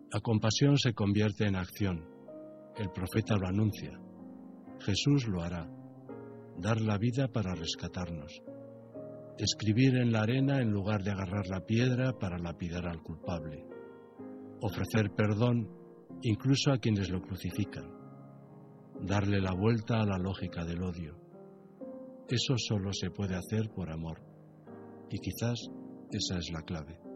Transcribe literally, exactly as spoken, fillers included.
La compasión se convierte en acción. El profeta lo anuncia. Jesús lo hará. Dar la vida para rescatarnos. Escribir en la arena en lugar de agarrar la piedra para lapidar al culpable. Ofrecer perdón incluso a quienes lo crucifican. Darle la vuelta a la lógica del odio. Eso solo se puede hacer por amor. Y quizás esa es la clave.